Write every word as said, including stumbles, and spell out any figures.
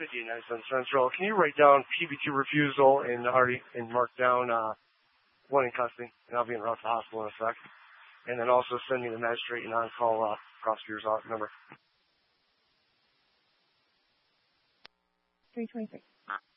fifty-nine Sun Central. Can you write down P B T refusal and already and mark down uh, one in custody, and I'll be in route to the hospital in a sec. And then also send me the magistrate and on-call uh, prosecutor's office number. three twenty-three.